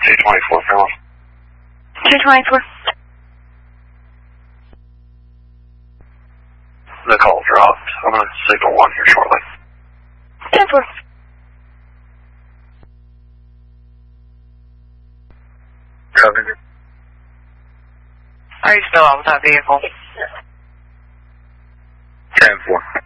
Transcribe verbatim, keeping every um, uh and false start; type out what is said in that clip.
two twenty-four, Fairmont. two twenty-four. The call dropped. I'm going to signal one here shortly. ten four. Copy. Are you still out with that vehicle? ten four.